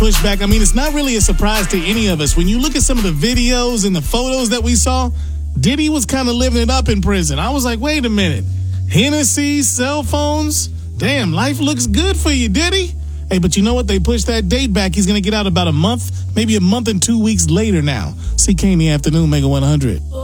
pushback. I mean, it's not really a surprise to any of us. When you look at some of the videos and the photos that we saw, Diddy was kind of living it up in prison. I was like, wait a minute. Hennessy, cell phones. Damn, life looks good for you, Diddy. Hey, but you know what? They pushed that date back. He's going to get out about a month, maybe a month and 2 weeks later now. CK in the afternoon, Mega 100.